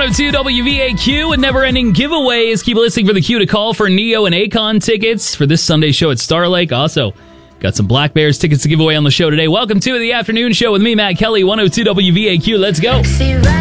102 WVAQ and never-ending giveaways. Keep listening for the cue to call for Neo and Akon tickets for this Sunday show at Star Lake. Also, got some Black Bears tickets to give away on the show today. Welcome to the afternoon show with me, Matt Kelly, 102 WVAQ. Let's go.